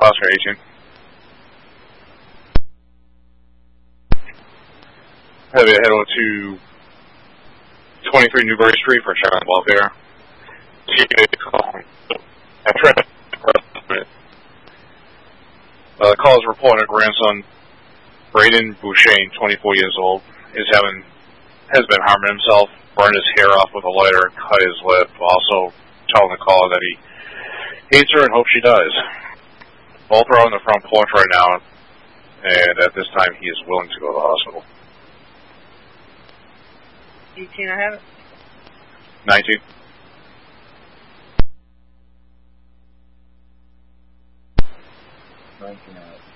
Oscar 18. Have you head over to 23 Newbury Street for a check on welfare? The call is reporting a grandson, Braden Bouchain, 24 years old, has been harming himself, burned his hair off with a lighter, and cut his lip. Also telling the caller that he hates her and hopes she dies. Both are on the front porch right now, and at this time he is willing to go to the hospital. 18, I have it. 19. Nineteen out.